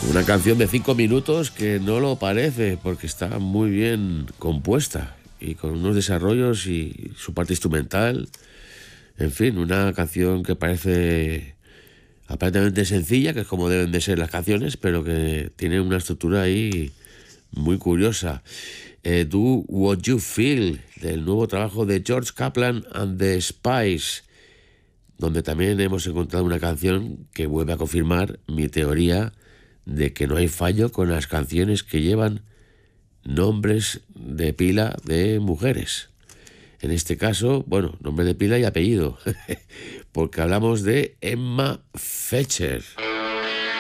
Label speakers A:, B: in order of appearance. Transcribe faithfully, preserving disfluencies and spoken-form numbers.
A: Una canción de cinco minutos que no lo parece porque está muy bien compuesta y con unos desarrollos y su parte instrumental. En fin, una canción que parece aparentemente sencilla, que es como deben de ser las canciones, pero que tiene una estructura ahí muy curiosa. Eh, Do What You Feel, del nuevo trabajo de George Kaplan and the Spice, donde también hemos encontrado una canción que vuelve a confirmar mi teoría de que no hay fallo con las canciones que llevan nombres de pila de mujeres. En este caso, bueno, nombre de pila y apellido, porque hablamos de Emma Fetcher.